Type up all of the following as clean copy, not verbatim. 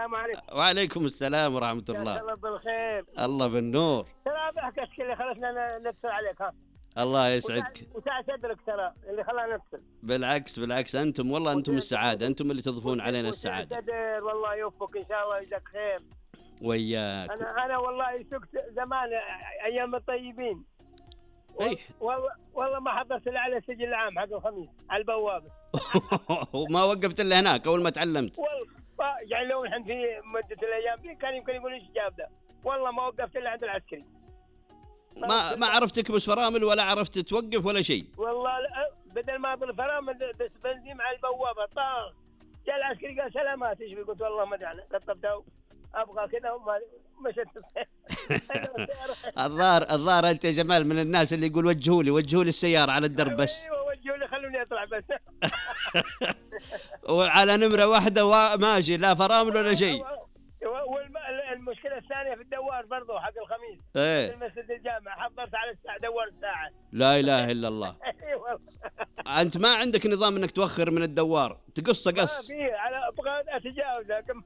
السلام عليكم. وعليكم السلام ورحمة الله. الله بالخير. الله بالنور. ترى ضحكتك اللي خلتنا نتصل عليك. ها الله يسعدك. وسع صدرك ترى اللي خلانا نتصل. بالعكس أنتم والله أنتم السعادة، أنتم اللي تضيفون علينا السعادة. والله يوفقك إن شاء الله ويجزاك خير. وياك. أنا والله سكت زمان أيام الطيبين. أيه. والله ما حضرت إلا على السجل العام حق الخميس على البوابة. وما وقفت إلا هناك أول ما تعلمت. والله يعني لو نحن في مدة الأيام دي كان يمكن يقول إيش جاب ده. والله ما وقفت إلا عند العسكري. ما عرفت تكبس فرامل ولا عرفت توقف ولا شيء. والله بدل ما اضرب فرامل بس بنزين على البوابه طاغ. جاء العسكري قال سلامات ايش قلت والله ما دعنا قطبته ابغى كذا وما مشت. الظاهر انت يا جمال من الناس اللي يقول وجهوا لي السياره على الدرب بس. ايوه وجهوا لي خلوني اطلع بس. وعلى نمره واحده وماشي لا فرامل ولا شيء. والمشكله الثانيه في الدوار برضو حق الخميس. ايه. في المسجد الجامع حضرت على الساعه دوار ساعه. لا اله الا الله. انت ما عندك نظام انك توخر من الدوار تقص ما في على ابغى اتجاوز لكن.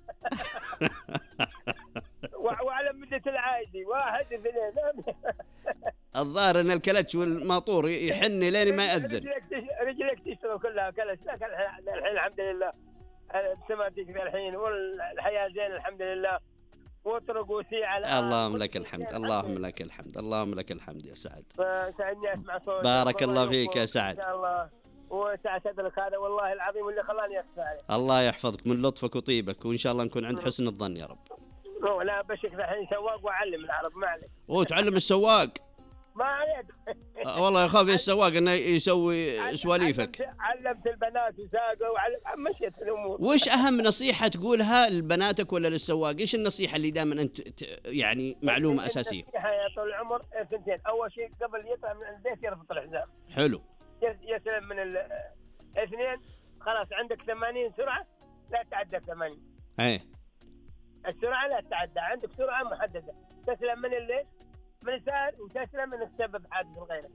وعلى مدة العادي 1 2. الظاهر ان الكلتش والماطور يحن لين ما يأذن. رجلك تشتغل كلها كلتش لكن الحين الحمد لله سمعتك في الحين والحياة زين الحمد لله وطرق وسيعة. اللهم لك الحمد اللهم لك الحمد يا سعد. فسعدني اسمع صوتك. بارك الله فيك يا سعد. ان شاء الله وسع صدرك هذا والله العظيم اللي خلاني اخفى عليك. الله يحفظك من لطفك وطيبك وان شاء الله نكون عند حسن الظن يا رب. لا بشك الحين سواق واعلم العرب ما عليك. تعلم السواق. ما عليك. والله يخاف السواق انه يسوي سواليفك. علمت البنات وساقوا مشيت الامور. وش اهم نصيحه تقولها لبناتك ولا للسواق؟ ايش النصيحه اللي دائما انت يعني معلومه اساسيه؟ نصيحه يا طول العمر ثنتين. اول شيء قبل يطلع من البيت يربط الحزام. حلو. يسلم من اثنين. خلاص عندك 80 سرعه لا تعدى 80. ايه. السرعه لا تعدى عندك سرعه محدده. تسلم من الليل من اليسار وتسلم من السبب حادث غيرك.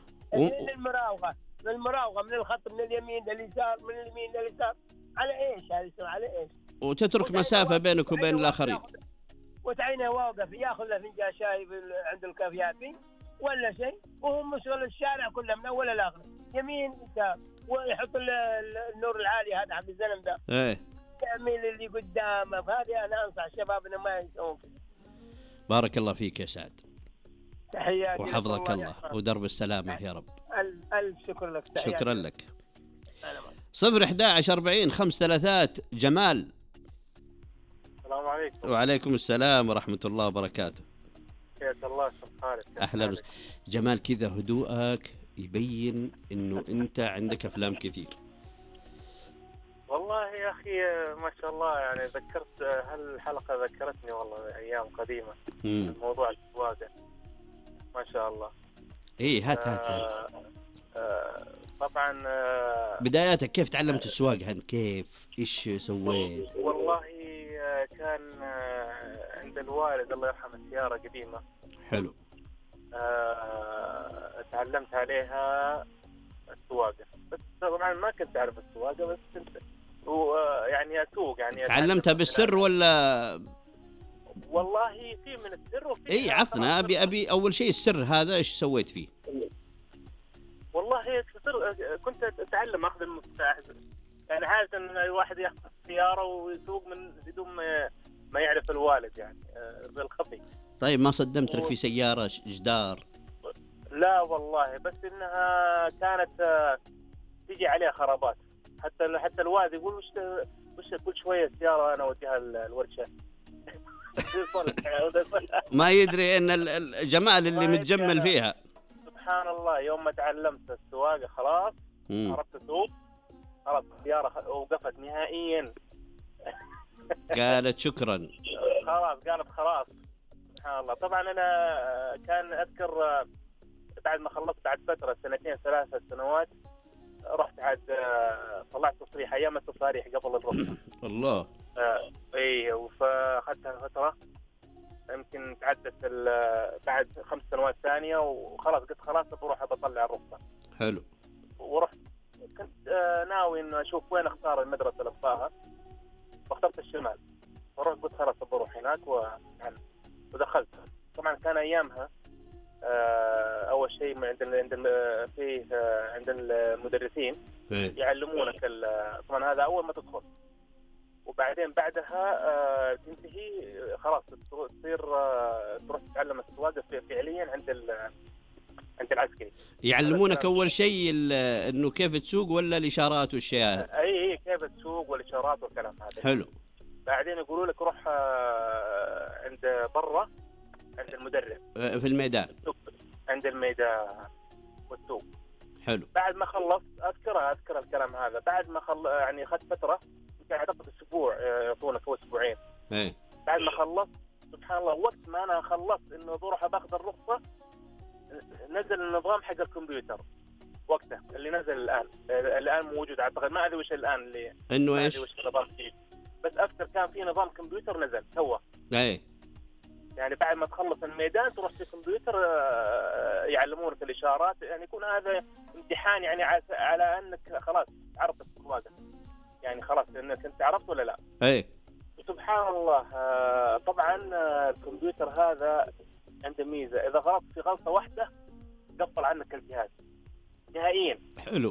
المراوغه من الخط من اليمين لليسار من اليمين لليسار. على ايش هذه السرعه على ايش؟ وتترك مسافه بينك وبين الاخرين. وتعينه واقف ياخذ له فنجان شاي عند الكافيات ولا شيء وهو مشغل الشارع كله من اول لاخر يمين يسار ويحط النور العالي هذا حق الزلم ده. ايه. تعمل اللي قدامه. فهذه انا انصح الشباب انه ما يسوون كذا. بارك الله فيك يا سعد. تحياتي وحفظك الله ودرب السلامة يا رب. ألف شكر لك. شكرا لك. 01140 جمال. السلام عليكم. وعليكم السلام ورحمة الله وبركاته. حياك الله شكرا. أهلا جمال كذا هدوءك يبين إنه أنت عندك أفلام كثير. والله يا أخي ما شاء الله يعني ذكرت هالحلقة ذكرتني والله أيام قديمة. موضوع السواقة ما شاء الله. إيه هات طبعا بداياتك كيف تعلمت السواقة أنت كيف إيش سويت؟ والله كان عند الوالد الله يرحمه سيارة قديمة. حلو. تعلمت عليها السواقة بس طبعا ما كنت أعرف السواقة بس كنت يعني أسوق يعني. تعلمتها بالسر ولا؟ والله في من السر وفي. إيه عطنا أبي أول شيء السر هذا إيش سويت فيه؟ والله كنت أتعلم أخذ المفتاح يعني عادة إن الواحد يأخذ سيارة ويسوق من بدون ما يعرف الوالد يعني بالخفي. طيب ما صدمت لك في سيارة جدار؟ لا والله بس إنها كانت تيجي عليها خرابات حتى الوالد يقول وش كل شوية سيارة أنا أوديها الورشة. ما يدري إن الجمال اللي متجمل فيها. سبحان الله يوم ما تعلمت السواقة خلاص عرفت أسوق خلاص السيارة وقفت نهائيا. قالت شكرا. قالت خلاص. سبحان الله. طبعا أنا كان أذكر بعد ما خلصت بعد فترة 2 3 سنوات رحت عاد طلعت تصريح أيام التصاريح قبل الرخصة. الله. إيه فأخذتها فترة يمكن تعدت بعد 5 سنوات ثانية وخلاص قلت خلاص بروح بطلع الرخصة. حلو. ورحت كنت ناوي إنه أشوف وين أختار المدرسة اللي أبغاها واخترت الشمال. فرحت قلت خلاص بروح هناك ودخلت. طبعا كان ايامها اول شيء عند المدرسين يعلمونك طبعا هذا اول ما تدخل، وبعدين بعدها تنتهي خلاص تصير تروح تتعلم السواقه فعليا عند العسكري. يعلمونك اول شيء انه كيف تسوق ولا الاشارات والشيء هذا؟ اي كيف تسوق والاشارات والكلام هذا. حلو. بعدين يقولوا لك روح عند برا عند المدرب في الميدان، عند الميدان والسوق. حلو. بعد ما خلصت اذكر الكلام هذا، بعد ما يعني اخذت فتره يمكن اعتقد اسبوع، يعطونك هو اسبوعين. ايه. بعد ما خلصت سبحان الله وقت ما انا خلصت انه بروح باخذ الرخصه نزل النظام حق الكمبيوتر وقته اللي نزل الان موجود اعتقد، ما ادري وش الان اللي انه ايش؟ وش النظام فيه، بس اذكر كان في نظام كمبيوتر نزل سوا. ايه. يعني بعد ما تخلص الميدان تروح في الكمبيوتر يعلمونك الاشارات، يعني يكون هذا امتحان يعني على انك خلاص عرفت السواقه، يعني خلاص انك انت عرفت ولا لا. ايه. سبحان الله. طبعا الكمبيوتر هذا عنده ميزه، اذا غلطت في غلطه واحده قفل عنك الجهاز نهائيا. حلو.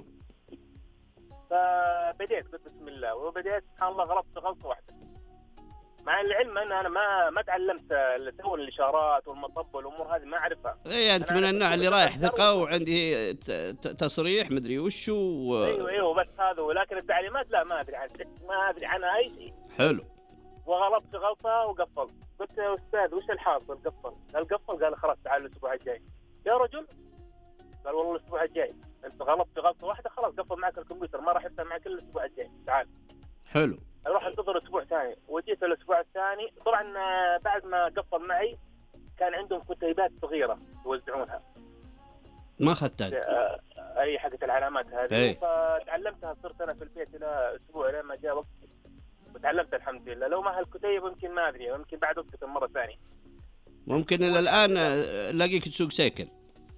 فبديت بسم الله، وبديت سبحان الله غلطت في غلطه واحده، مع العلم ان انا ما تعلمت تون الاشارات والمطب والامور هذه ما اعرفها. ايه انت من النوع اللي رايح ثقه وعندي تصريح مدري وشو ايوه بس هذا، ولكن التعليمات لا ما ادري عنها اي شيء. حلو. وغلطت غلطه وقفلت. قلت يا استاذ وش الحاصل؟ قال خلاص تعال الاسبوع الجاي. يا رجل، قال والله الاسبوع الجاي انت غلطت في غلطه واحده خلاص قفل معك الكمبيوتر، ما راح يفتح معك الا الاسبوع الجاي، تعال. حلو. اروح انتظر اسبوع ثاني، وجيت الاسبوع الثاني طبعا بعد ما قفل معي كان عندهم كتيبات صغيره يوزعونها. ما اخذت اي حقت العلامات هذه. فتعلمتها، صرت انا في البيت الى اسبوع لين ما جاء وقت وتعلمت الحمد لله. لو ما هالكتيب يمكن ما ادري، يمكن بعد وقت مره ثانيه. ممكن الى الان الاقيك تسوق سيكل.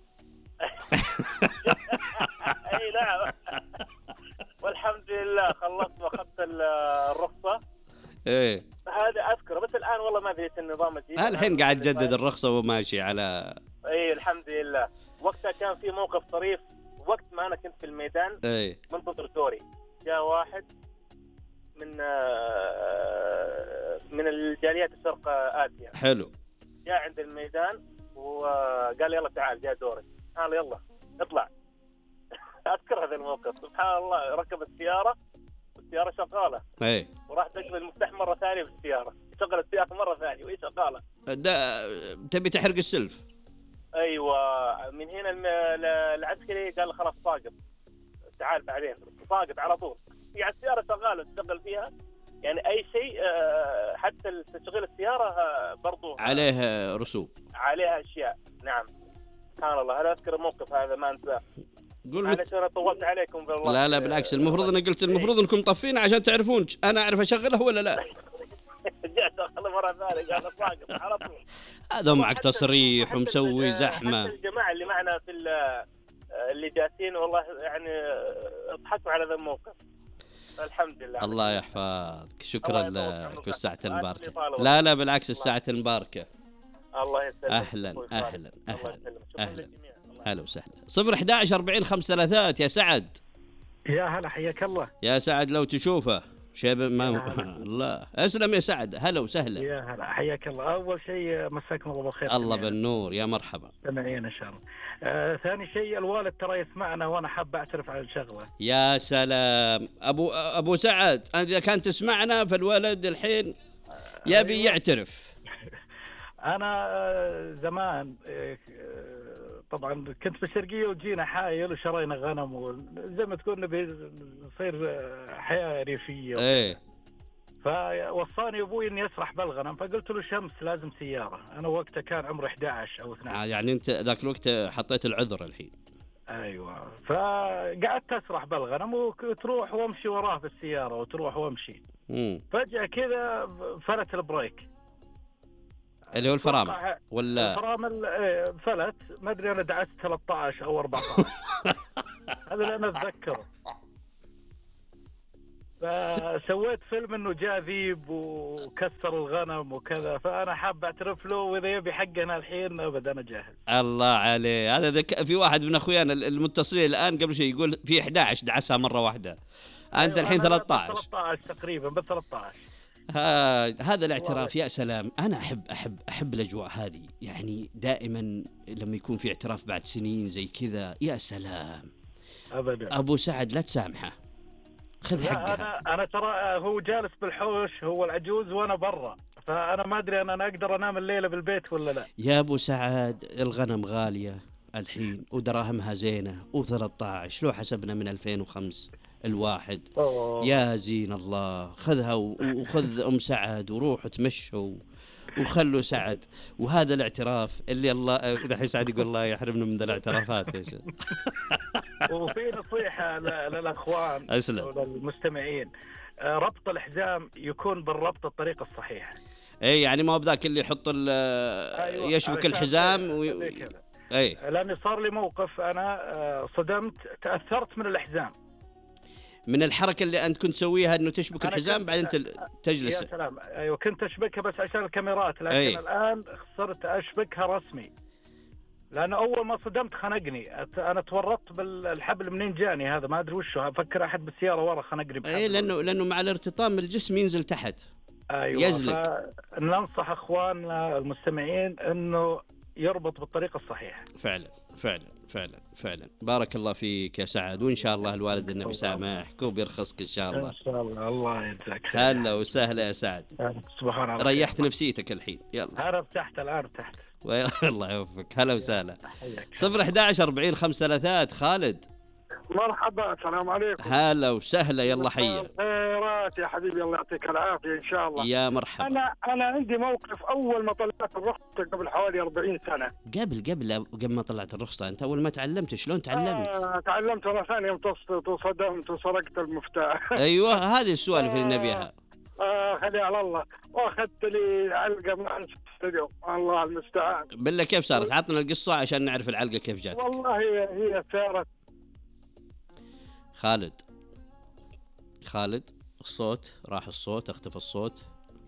اي نعم. والحمد لله خلصت واخذت الرخصه. ايه هذا اذكره، بس الان والله ما ادري النظام الجديد. الحين قاعد تجدد الرخصه وماشي على. اي الحمد لله. وقتها كان في موقف طريف، وقت ما انا كنت في الميدان ايه منتظر دوري، جاء واحد من الجاليات الشرق اسيا. حلو. جاء عند الميدان وقال يلا تعال جاء دوري، قال يلا اطلع. اذكر هذا الموقف سبحان الله. ركب السياره والسياره شغاله. ايه. وراح تقفل المفتاح مره ثانيه في السياره، شغل السياره مره ثانيه وهي شغاله. تبي تحرق السلف. ايوه. من هنا العسكري قال خلاص ساقط، تعال بعدين. ساقط على طول، يعني السياره شغاله تشتغل فيها، يعني اي شيء حتى تشغيل السياره برضو عليه رسوم، عليها اشياء. نعم سبحان الله. انا اذكر الموقف هذا ما انساه. قول انا طولت عليكم بالله. لا بالعكس، المفروض انا قلت المفروض انكم طفين عشان تعرفون انا اعرف اشغله ولا لا. جاء شغله مره ثانيه قال ساقط على طول. هذا معك تصريح ومسوي زحمه. حتى الجماعه اللي معنا في اللي جالسين والله يعني اضحكوا على ذا الموقف. الحمد لله. الله يحفظك. شكرا لك والساعة المباركة. لا بالعكس الساعة المباركة. الله يسلمك. أهلا. هلا وسهلا. 011 40 5 يا سعد. يا هلا حياك الله. يا سعد لو تشوفه شيب ما الله اسلم يا سعد. هلا وسهلا. يا هلا حياك الله. اول شيء مساكم الله بالخير. الله بالنور. يا مرحبا. سمعين ان شاء الله. ثاني شيء الوالد ترى يسمعنا وانا حاب اعترف على الشغله. يا سلام ابو سعد، اذا كان تسمعنا فالولد الحين يبي يعترف. انا زمان طبعا كنت في الشرقيه وجينا حايل وشرينا غنم وزي ما تقول نبي نصير حياه ريفيه. ايه. فوصاني ابوي اني اسرح بالغنم، فقلت له شمس لازم سياره. انا وقتها كان عمري 11 او 12. يعني انت ذاك الوقت حطيت العذر الحين. ايوه. فقعدت اسرح بالغنم وتروح وامشي وراه بالسياره وتروح وامشي. فجاه كذا فلت البريك اللي هو الفرامل ولا الفرامل. فلت، ما ادري انا دعست 13 او 14. هذا اللي انا اتذكره. فسويت فيلم انه جاء ذيب وكسر الغنم وكذا، فانا حاب اعترف له، واذا يبي حقنا الحين ابدا انا جاهز. الله عليه. هذا في واحد من اخويانا المتصلين الان قبل شيء يقول في 11 دعسها مره واحده، انت أيوة الحين 13 تقريبا، بال 13. هذا الاعتراف يا سلام. انا احب الاجواء هذه، يعني دائما لما يكون في اعتراف بعد سنين زي كذا يا سلام. ابدا ابو سعد لا تسامحه، خذ حقها. انا ترى هو جالس بالحوش، هو العجوز وانا برا، فانا ما ادري انا اقدر انام الليله بالبيت ولا لا. يا ابو سعد الغنم غاليه الحين ودراهمها زينه، و13 لو حسبنا من 2005 الواحد. يا زين الله، خذها وخذ ام سعد وروحوا تمشوا وخلوا سعد. وهذا الاعتراف اللي الله اذا سعد يقول الله يحرمنا من الاعترافات يا شيخ. وفي نصيحه للاخوان وللمستمعين، ربط الحزام يكون بالربط الطريقه الصحيحه. اي يعني ما هو بذاك اللي يحط أيوة يشبك الحزام اي لاني صار لي موقف، انا صدمت، تاثرت من الحزام، من الحركه اللي انت كنت تسويها انه تشبك الحزام بعدين تجلس. يا سلام. ايوه كنت اشبكها بس عشان الكاميرات، لكن الان صرت اشبكها رسمي، لأن أول ما صدمت خنقني، أنا تورطت بالحبل منين جاني هذا ما أدري وشه، أفكر أحد بالسيارة ورا خنقني بحبل. إيه لأنه مع الارتطام الجسم ينزل تحت. أيوة يزلق. ننصح أخواننا المستمعين إنه يربط بالطريقة الصحيحة. فعلا فعلا فعلا فعلا. بارك الله فيك يا سعد، وإن شاء الله الوالد النبي سامحك وبيرخصك إن شاء الله. إن شاء الله. الله يجزاك خير. هلا وسهلا يا سعد. سبحان الله. ريحت نفسيتك الحين. يلا. أنا ارتحت الآن ارتحت. الله يوفقك. هلا وسهلا. 011 40 5 خالد. مرحبا، السلام عليكم. هلا وسهلا، يلا حيا. خيرات يا حبيبي، الله يعطيك العافيه ان شاء الله. يا مرحبا. انا عندي موقف. اول ما طلعت الرخصه قبل حوالي 40 سنه. قبل ما طلعت الرخصه انت اول ما تعلمت شلون تعلمت؟ تعلمت وانا ثاني يوم تصدمت وسرقت المفتاح. ايوه هذه السوالف اللي نبيها. خلي على الله، واخذت لي علقه مع الاستوديو، الله المستعان. بالله كيف صارت؟ عطنا القصه عشان نعرف العلقه كيف جات. والله هي صارت. خالد الصوت راح، الصوت اختفى الصوت.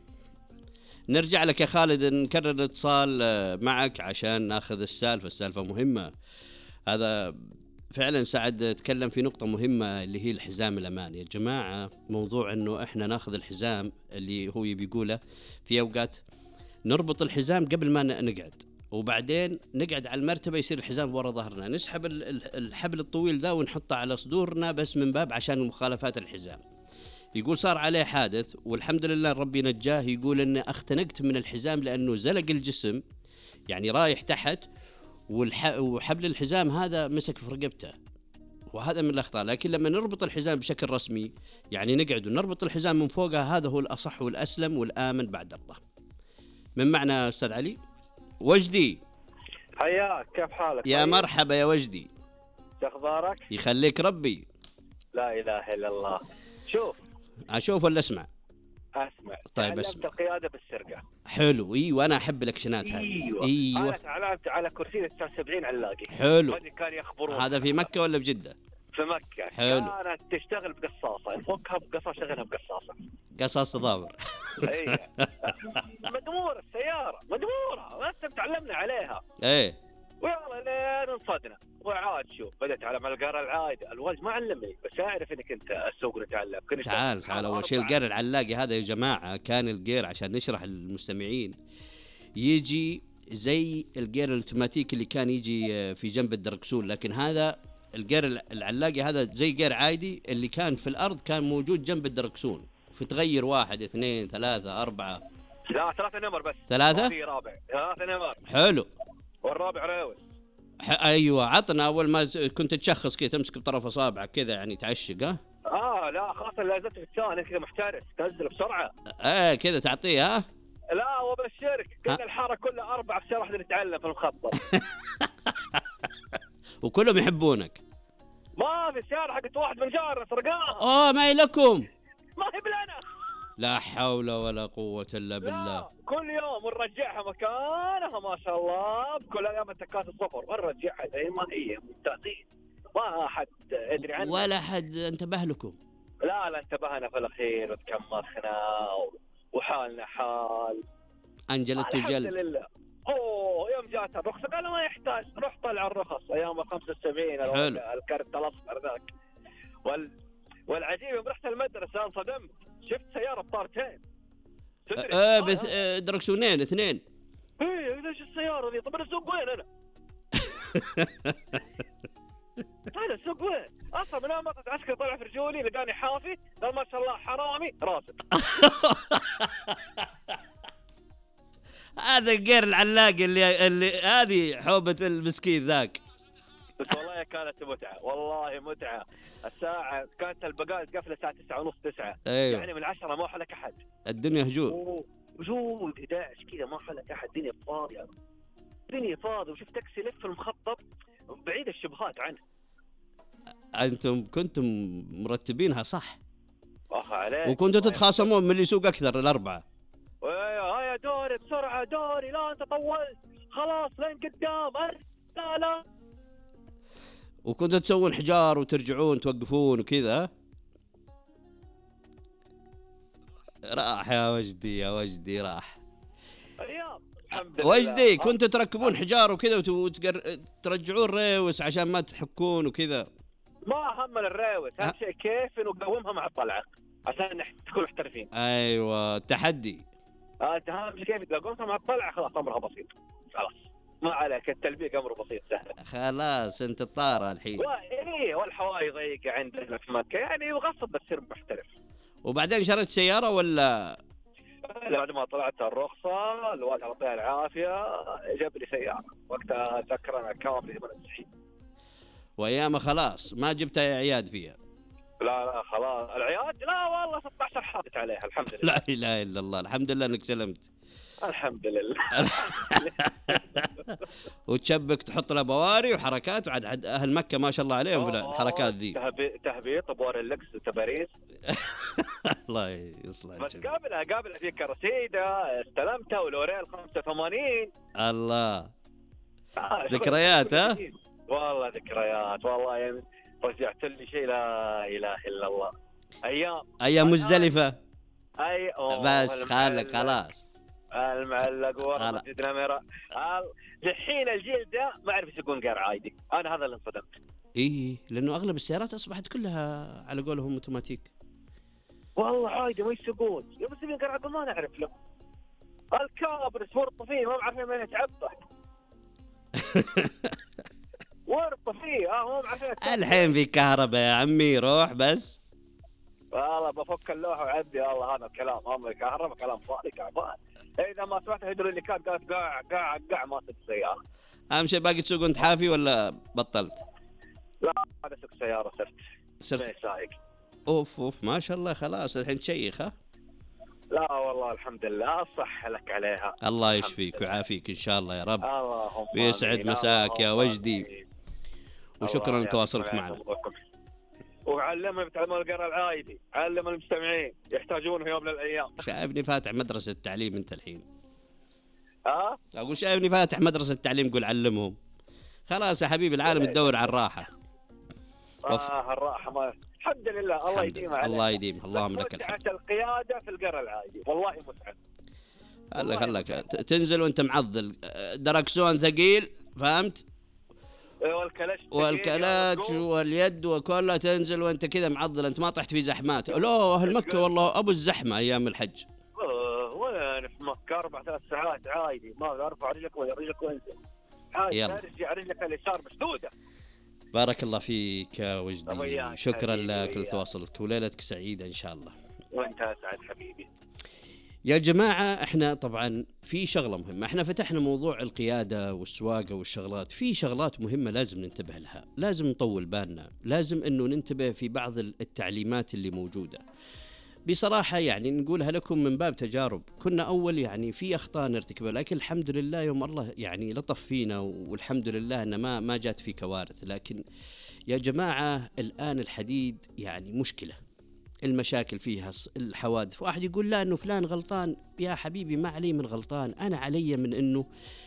نرجع لك يا خالد، نكرر الاتصال معك عشان ناخذ السالفة مهمة. هذا فعلا سعد تكلم في نقطة مهمة اللي هي الحزام الأمان. يا جماعة موضوع انه احنا ناخذ الحزام اللي هو بيقوله، في اوقات نربط الحزام قبل ما نقعد، وبعدين نقعد على المرتبة يصير الحزام ورا ظهرنا، نسحب الحبل الطويل ذا ونحطه على صدورنا بس من باب عشان مخالفات الحزام. يقول صار عليه حادث والحمد لله ربي نجاه، يقول ان اختنقت من الحزام لانه زلق الجسم، يعني رايح تحت وحبل الحزام هذا مسك في رقبته، وهذا من الاخطاء. لكن لما نربط الحزام بشكل رسمي، يعني نقعد ونربط الحزام من فوقه، هذا هو الاصح والاسلم والامن بعد الله. من معنا استاذ علي؟ وجدي حياك، كيف حالك؟ يا مرحبا يا وجدي، شو اخبارك؟ يخليك ربي. لا اله الا الله. شوف اشوف ولا اسمع؟ اسمع. طيب اسمع. القياده بالسرقه. حلو. ايوه انا احب الاكشنات هذه. ايوه انا تعلمت على كرسي 79 علاقي. حلو. هذه كان يخبرون. هذا في مكه ولا في جده؟ في مكه. حلو. كانت تشتغل بقصاصه، نفكها بقصاصه شغلها بقصاصه. قصاص ضابر. اي مدموره السياره، مدموره، انت تعلمنا عليها. ايه ويلا لين انصدنا. وعاد شوف بدأت على ملقار العايد، الوالد ما علمني بس اعرف انك انت السوق نتعلم. تعال اول شيء الجير العلاقي هذا يا جماعه، كان الجير عشان نشرح للمستمعين يجي زي الجير الاوتوماتيكي اللي كان يجي في جنب الدركسون، لكن هذا الجير العلاقي هذا زي جير عادي اللي كان في الارض، كان موجود جنب الدركسون، فتغير 1 2 3 4. لا 3 نمر بس. 3 في رابع 3 نمر. حلو. والرابع راوس. ايوه عطنا. اول ما كنت تشخص كذا تمسك بطرف اصابعك كذا يعني تعشق. لا خاصه لازلت في الثاني كذا محترس، تنزل بسرعه. كذا تعطيه. لا وبالشرك كل الحاره كلها 4 في سنه واحده نتعلم في المخطط. وكلهم يحبونك. ما في السياره حقت واحد من جارنا سرقاها. ما هي لكم. ما هي بلنا. لا حول ولا قوة إلا بالله. لا كل يوم نرجعها مكانها ما شاء الله، بكل أيام التكات الصفر ونرجعها زي ما هي، ممتازين، ما حد يدري عنها ولا حد انتبه لكم. لا انتبهنا في الأخير وتكمخنا وحالنا حال. انجلت الحمد وجلد. لله. يوم جات الرخصة قالوا ما يحتاج، رحت طلع الرخص أيام 75 الكارت الأصفر ذاك. والعجيب يوم رحت المدرسة انصدمت، شفت سيارة بطارتين. دركسونين 2. ليش السيارة ذي؟ طب أنا السوق وين أنا؟ هذا السوق وين؟ أصلا من أمام عسكري طلع في رجولي لقاني حافي، قال ما شاء الله حرامي راسك. هذا غير العلاق اللي هذه حوبة المسكين ذاك. بس والله كانت متعة، والله متعة. الساعة كانت البقالة تقفل الساعة 9:30 9. أيوه. يعني من 10 ما حلك أحد. الدنيا هجوم. هجوم 11 كذا ما حلك أحد، الدنيا فاضية. الدنيا فاضية، وشفت تاكسي يلف المخطط بعيد الشبهات عنه. أنتم كنتم مرتبينها صح. عليك. وكنتوا تتخاصمون من اللي يسوق أكثر الأربعة. يا دوري بسرعة دوري، لا أنت طولت خلاص لين قدام. لا وكنتوا تسوون حجار وترجعون توقفون وكذا. راح يا وجدي، يا وجدي راح. أيام الحمد لله. وجدي كنتوا تركبون حجار وكذا وترجعون ريوس عشان ما تحكون وكذا. ما هم الريوس، أهم شيء كيف نقومها مع الطلعة عشان تكون محترفين. أيوة تحدي. أهم شيء كيف تقومها مع الطلعة، خلاص أمرها بسيط. خلاص ما عليك، التلبيق أمره بسيط سهل. خلاص أنت الطارة الحين. والحواي ضيقة عندنا في مكة، يعني وغصب بتصير محترف. وبعدين شريت سيارة ولا؟ بعد ما طلعت الرخصة الوالد يعطيها العافية جاب لي سيارة، وقتها أتذكر أنا كان في 98. وأيامها خلاص ما جبتها يا عياد فيها. لا خلاص العياد، لا والله 16 حاطت عليها الحمد لله. لا إله إلا الله، الحمد لله إنك سلمت. الحمد لله. وتشبك تحط له بواري وحركات، وعد أهل مكة ما شاء الله عليهم في الحركات ذي. تهبيط بوار اللكس تباريس. الله يصلح. بس قابلها في كرسيدة استلمتها ولوريل 85. الله ذكريات. ها والله ذكريات، والله يعني رجعت لي شيء لا إله إلا الله. أيام مزدلفة. بس خلاص المعلق ورا مسجد نمرة. الحين الجيل ده ما أعرف يسوقون غير عادي، أنا هذا اللي انصدمت. لأنه أغلب السيارات أصبحت كلها على قولهم اوتوماتيك. والله عادي ما يسوقون، بس غير عقل ما نعرف له. الكابرس ورط فيه ما عارفين وين يتعبى. ورط فيه ما عارفين. الحين في كهرباء يا عمي، روح بس. والله بفك اللوحة وعدي. والله هذا الكلام أمر كهرباء كلام فاضي كعبان. إذا ما سمعت هيدروليكات قالت قاع ما تسوق سيارة. أهم شيء باقي تسوق وأنت حافي ولا بطلت؟ لا هذا سوق سيارة صرت سايق. أوف ما شاء الله، خلاص الحين تشيخ. ها لا والله الحمد لله، صح لك عليها. الله يشفيك ويعافيك إن شاء الله يا رب. اللهم ويسعد مساك يا وجدي. وشكرا لتواصلك معنا. وعلمهم يتعلمون القراءة العايدي، علم المستمعين يحتاجون في يوم من الأيام. شايفني فاتح مدرسة تعليم أنت الحين. أقول شايفني فاتح مدرسة تعليم، قول علمهم. خلاص يا حبيبي، العالم تدور على الراحة. الراحة ما الحمد لله. الله يديم عليك. الله يديم، اللهم لك الحمد. القيادة في القراءة العايدي والله متعب. خلك تنزل وأنت معضل، دركسون ثقيل، فهمت؟ والكلاتش واليد وكلها تنزل وانت كذا معضل، انت ما طحت في زحمات. لا اهل مكه والله ابو الزحمه ايام الحج. وين في مكه 4-3 ساعات عادي، ما ارفع رجلك ولا رجلك وانزل عادي، ترجع رجلك اليسار مسدوده. بارك الله فيك يا وجدي، شكرا لك لتواصلك، وليلتك سعيده ان شاء الله. وانت اسعد حبيبي. يا جماعة احنا طبعا في شغلة مهمة، احنا فتحنا موضوع القيادة والسواقة والشغلات، في شغلات مهمة لازم ننتبه لها، لازم نطول بالنا، لازم انه ننتبه في بعض التعليمات اللي موجودة. بصراحة يعني نقولها لكم من باب تجارب، كنا اول يعني في اخطاء نرتكبها، لكن الحمد لله يوم الله يعني لطف فينا، والحمد لله ان ما جات في كوارث. لكن يا جماعة الان الحديد يعني مشكلة، المشاكل فيها، الحوادث. واحد يقول لا انه فلان غلطان، يا حبيبي ما علي من غلطان، انا علي من انه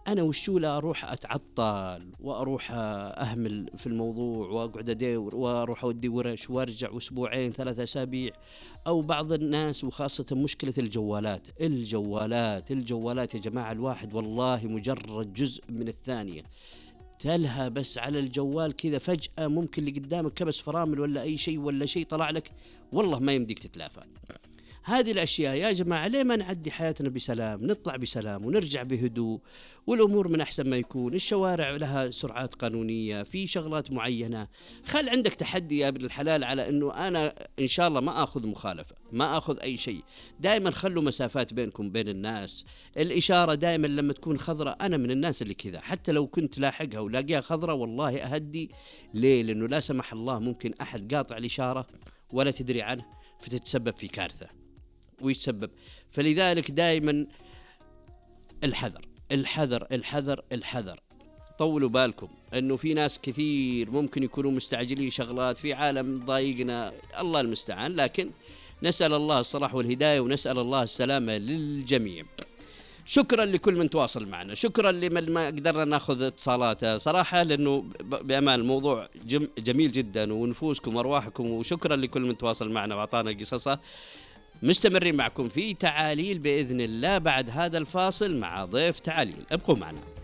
أنا وشو لا أروح أتعطل وأروح أهمل في الموضوع وأقعد أدور وأروح أودي ورش وأرجع أسبوعين 3 أسابيع. أو بعض الناس وخاصة مشكلة الجوالات يا جماعة، الواحد والله مجرد جزء من الثانية تلها بس على الجوال كذا، فجأة ممكن اللي قدامك كبس فرامل ولا أي شيء ولا شيء طلع لك، والله ما يمديك تتلافى. هذه الأشياء يا جماعة ليه ما نعدي حياتنا بسلام، نطلع بسلام ونرجع بهدوء، والأمور من أحسن ما يكون. الشوارع لها سرعات قانونية في شغلات معينة. خل عندك تحدي يا ابن الحلال على أنه أنا إن شاء الله ما أخذ مخالفة، ما أخذ أي شيء. دائما خلوا مسافات بينكم بين الناس. الإشارة دائما لما تكون خضراء، أنا من الناس اللي كذا حتى لو كنت لاحقها ولاقيها خضراء والله أهدي. ليه؟ لأنه لا سمح الله ممكن أحد قاطع الإشارة ولا تدري عنه فتتسبب في كارثة ويتسبب. فلذلك دائما الحذر الحذر الحذر الحذر. طولوا بالكم انه في ناس كثير ممكن يكونوا مستعجلين شغلات في عالم ضايقنا، الله المستعان. لكن نسأل الله الصلاح والهداية ونسأل الله السلامة للجميع. شكرا لكل من تواصل معنا، شكرا لمن ما قدرنا ناخذ اتصالاته صراحة، لأنه بأمان الموضوع جميل جدا ونفوسكم وأرواحكم. وشكرا لكل من تواصل معنا وأعطانا قصصه. مستمرين معكم في تعاليل بإذن الله بعد هذا الفاصل مع ضيف تعاليل، ابقوا معنا.